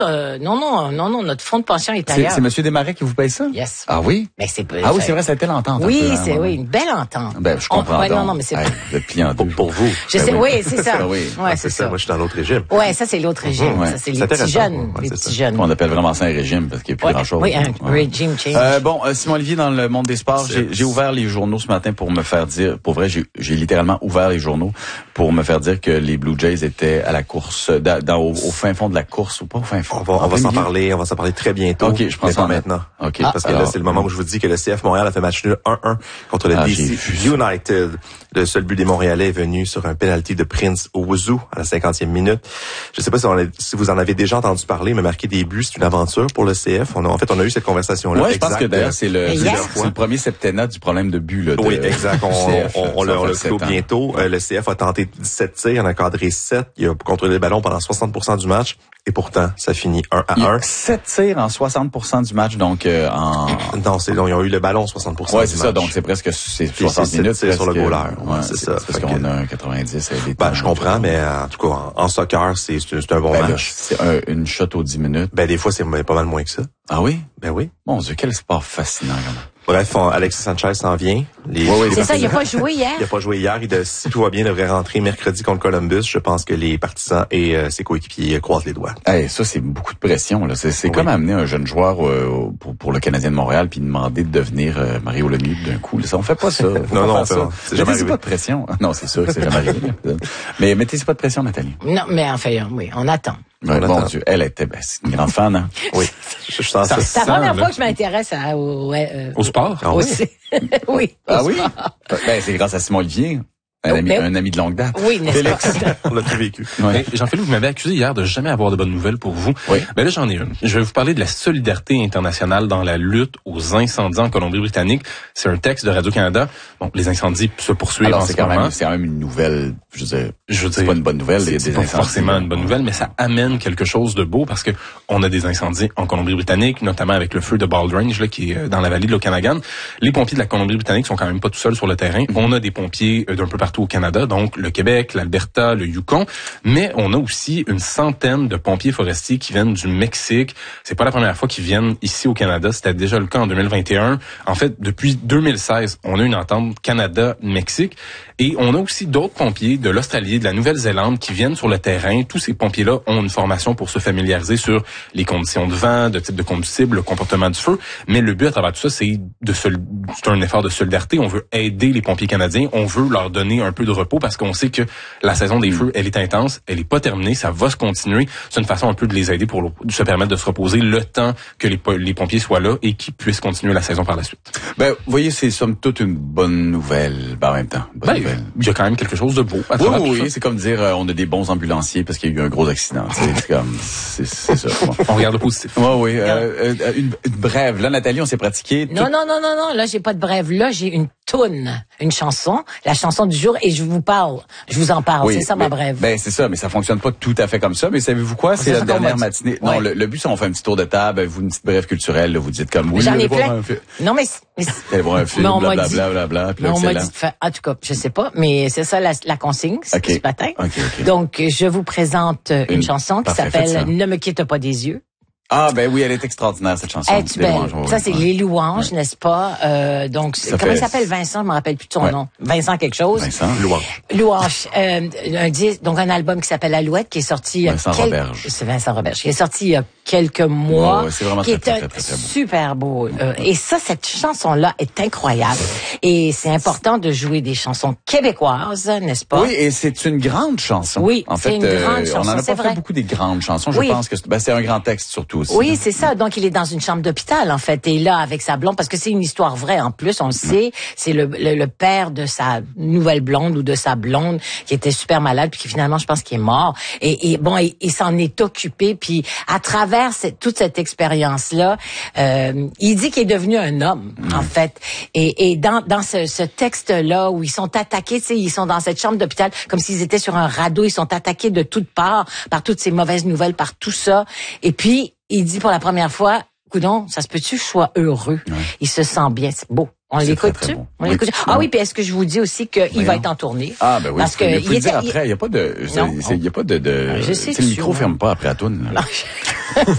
non, notre fonds de pension est ailleurs. C'est Monsieur Desmarais qui vous paye ça? Yes. Ah oui? Mais c'est Ah oui, c'est vrai, ça a été l'entente. Oui, c'est une belle entente. Ben, je comprends. Non, mais c'est pas. Vous êtes plié en deux. Pour vous. Je sais, oui, c'est ça. Oui. Ouais, c'est ça. Moi, je suis dans l'autre régime. Ouais, ça, c'est l'autre régime. Ouais. Ça, c'est les petits jeunes. Les petits jeunes. On appelle vraiment ça un régime parce qu'il n'y a plus grand-chose. Oui, un régime change. Simon Olivier, dans le monde des sports, j'ai ouvert les journaux ce matin pour me faire dire, pour vrai, j'ai littéralement ouvert les journaux pour me faire dire que les Blue Jays étaient à la course, au fin fond de la course, ou pas au fin fond. On va s'en parler très bientôt. OK, je prends ça maintenant. OK. Parce que là, c'est le moment où je vous dis que le CF Montréal a fait match nul 1-1 contre le DC United. Le seul but des Montréalais est venu sur un penalty de Prince Owusu à la 50e minute. Je sais pas si vous en avez déjà entendu parler, mais marquer des buts, c'est une aventure pour le CF. On a eu cette conversation-là. Ouais, je pense que d'ailleurs, c'est le premier septennat du problème de but, là. Oui, exact. On le clôt bientôt. Le CF a tenté 17 tirs, en a cadré 7. Il a contrôlé le ballon pendant 60% du match. Et pourtant, ça finit 1-1. 7 tirs en 60% du match, donc Non, ils ont eu le ballon 60% du match. Ouais, c'est ça, donc c'est presque 60 minutes. C'est sur le goaler. Ouais, c'est ça. Parce qu'on a un 90. Je comprends, mais en tout cas, en soccer, c'est un bon match. C'est une shot aux 10 minutes. Des fois, c'est pas mal moins que ça. Ah oui? Ben oui. Mon Dieu, quel sport fascinant, quand même. Bref, Alexis Sanchez s'en vient. C'est ça, il n'a pas joué hier. Il n'a pas joué hier. Si tout va bien, il devrait rentrer mercredi contre Columbus. Je pense que les partisans et ses coéquipiers croisent les doigts. Ça, c'est beaucoup de pression, là. C'est comme amener un jeune joueur pour le Canadien de Montréal puis demander de devenir Mario Lemieux d'un coup. Ça, on fait pas ça. Non, c'est jamais arrivé. Mettez pas de pression. Non, c'est sûr que c'est jamais arrivé. Mais mettez pas de pression, Nathalie. Non, mais enfin, oui, on attend. Ouais, bon Dieu, elle était, c'est une grande fan, hein. Oui. Je sens ça. C'est la première fois que je m'intéresse au sport. Ah oui? Oui. Ah oui? C'est grâce à Simon Olivier. Un ami de longue date. Oui, n'est-ce pas? On l'a tout vécu. Ouais. Jean-Philippe, vous m'avez accusé hier de jamais avoir de bonnes nouvelles pour vous. Oui. Mais là, j'en ai une. Je vais vous parler de la solidarité internationale dans la lutte aux incendies en Colombie-Britannique. C'est un texte de Radio-Canada. Bon, les incendies se poursuivent en ce moment. C'est quand même une nouvelle, je veux dire, c'est pas une bonne nouvelle. C'est pas forcément une bonne nouvelle, mais ça amène quelque chose de beau parce que on a des incendies en Colombie-Britannique, notamment avec le feu de Baldrange, là, qui est dans la vallée de l'Okanagan. Les pompiers de la Colombie-Britannique sont quand même pas tout seuls sur le terrain. On a des pompiers d'un peu partout au Canada, donc le Québec, l'Alberta, le Yukon, mais on a aussi une centaine de pompiers forestiers qui viennent du Mexique. C'est pas la première fois qu'ils viennent ici au Canada, c'était déjà le cas en 2021. En fait, depuis 2016, on a une entente Canada-Mexique et on a aussi d'autres pompiers de l'Australie, de la Nouvelle-Zélande qui viennent sur le terrain. Tous ces pompiers-là ont une formation pour se familiariser sur les conditions de vent, de type de combustible, le comportement du feu, mais le but à travers tout ça, c'est un effort de solidarité. On veut aider les pompiers canadiens, on veut leur donner un peu de repos parce qu'on sait que la saison des feux, elle est intense, elle est pas terminée, ça va se continuer. C'est une façon un peu de les aider pour se permettre de se reposer le temps que les pompiers soient là et qu'ils puissent continuer la saison par la suite. Vous voyez, c'est somme toute une bonne nouvelle, en même temps. Il y a quand même quelque chose de beau. Oui, c'est comme dire, on a des bons ambulanciers parce qu'il y a eu un gros accident. C'est ça. On regarde le positif. Oui. Une brève. Là, Nathalie, on s'est pratiqué. Non. Là, j'ai pas de brève. Là, j'ai une toune, une chanson, la chanson du jour, et je vous en parle. Oui, c'est ça ma brève. C'est ça, mais ça fonctionne pas tout à fait comme ça. Mais savez-vous quoi? C'est la dernière matinée. Ouais. Non, le but, c'est on fait un petit tour de table, vous une petite brève culturelle, là, vous dites comme oui. J'en ai plein. Non, mais allez voir un film, blablabla. On m'a dit, en tout cas, je sais pas, mais c'est ça la consigne ce matin. Okay. Donc, je vous présente une chanson qui s'appelle Ne me quitte pas des yeux. Ah, oui, elle est extraordinaire, cette chanson. Es-tu belle? Ça, c'est Les Louanges, n'est-ce pas? Donc, comment il s'appelle Vincent? Je me rappelle plus de son nom. Vincent quelque chose. Vincent. Louange. Donc, un album qui s'appelle Alouette, qui est sorti... Vincent Roberge. C'est Vincent Roberge. Qui est sorti il y a quelques mois. C'est vraiment qui très, est très, très, très beau. Super beau. Et ça, cette chanson-là est incroyable. Et c'est important de jouer des chansons québécoises, n'est-ce pas? Oui, et c'est une grande chanson. Oui, en fait, c'est une grande chanson, on en a pas fait beaucoup des grandes chansons. Je pense que c'est un grand texte surtout aussi. Oui, c'est ça. Donc, il est dans une chambre d'hôpital, en fait. Et là, avec sa blonde, parce que c'est une histoire vraie, en plus, on le sait. C'est le père de sa nouvelle blonde ou de sa blonde qui était super malade, puis qui finalement, je pense qu'il est mort. Et bon, il s'en est occupé. Puis, à travers toute cette expérience-là, il dit qu'il est devenu un homme, en fait. Et dans ce texte-là, où ils sont attaqués, tu sais, ils sont dans cette chambre d'hôpital, comme s'ils étaient sur un radeau, ils sont attaqués de toutes parts, par toutes ces mauvaises nouvelles, par tout ça. Et puis, il dit pour la première fois, coudonc, ça se peut-tu que je sois heureux? Ouais. Il se sent bien, c'est beau. On l'écoute-tu? Bon. On l'écoute. Ah oui, puis est-ce que je vous dis aussi qu'il va être en tournée? Ah, ben oui. Parce que il dire après, il n'y a pas de, non, il y a pas de, je sais le micro ferme pas après la toune.